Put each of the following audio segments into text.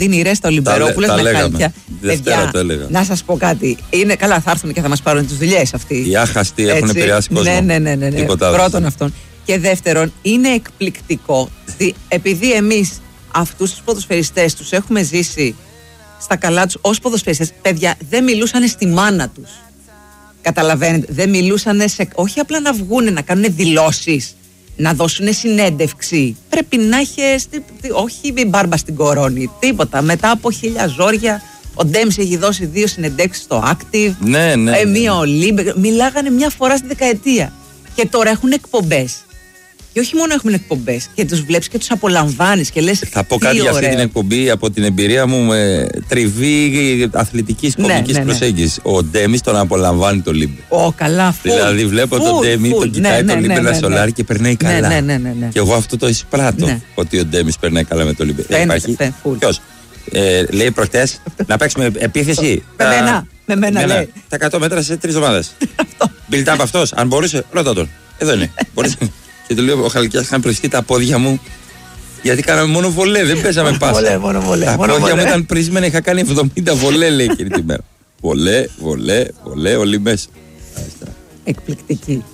δίνει ρέστα ο Λιμπερόπουλος με χάλια. Δευτέρα το έλεγα. Να σας πω κάτι. Είναι καλά, θα έρθουν και θα μας πάρουν τις δουλειές αυτοί. Οι άχαστοι έχουν επηρεάσει κόσμο. Ναι. Πρώτον αυτόν. Και δεύτερον, είναι εκπληκτικό. Επειδή εμείς αυτούς τους ποδοσφαιριστές τους έχουμε ζήσει στα καλά τους ως ποδοσφαιριστές, παιδιά δεν μιλούσαν στη μάνα τους. Καταλαβαίνετε, δεν μιλούσαν όχι απλά να βγουν, να κάνουν δηλώσεις, να δώσουν συνέντευξη. Πρέπει να έχει, όχι μπάρμπα στην κορώνη, τίποτα. Μετά από 1000 ζόρια, ο Ντέμις έχει δώσει 2 συνεντεύξεις στο Active. Ναι. Μία Ολύμπια. Μιλάγανε μια φορά στη δεκαετία. Και τώρα έχουν εκπομπές. Και όχι μόνο έχουν εκπομπές, και τους βλέπεις και τους απολαμβάνεις και λες. Θα πω κάτι για αυτή την εκπομπή από την εμπειρία μου με τριβή αθλητικής κομικής προσέγγισης. Ο Ντέμις τον απολαμβάνει το Λίμπε. Καλά, δηλαδή βλέπω τον Ντέμι, τον κοιτάει τον Λίμπε να σολάρει και περνάει καλά. Ναι. Και εγώ αυτό το εισπράττω, ότι ο Ντέμις περνάει καλά με το Λίμπε. Ποιος? Λέει προχτές να παίξουμε επίθεση. Με μένα λέει. Τα 100 μέτρα σε 3 εβδομάδες. Build up αυτός, αν μπορούσε, ρώτα τον. Εδώ είναι. Και του λέω: ο Χαλκιάς είχαν πριστεί τα πόδια μου. Γιατί κάναμε μόνο βολέ, δεν παίζαμε πάσα. Τα πόδια μου ήταν πρισμένα, είχα κάνει 70 βολέ, λέει εκείνη τη μέρα. Βολέ, όλοι μέσα. Εκπληκτική.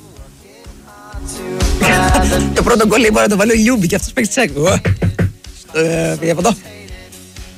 Το πρώτο γκολ μπορεί να το βάλει ο Λιούμπι και αυτός παίξει τσέκ. Πήγε από εδώ.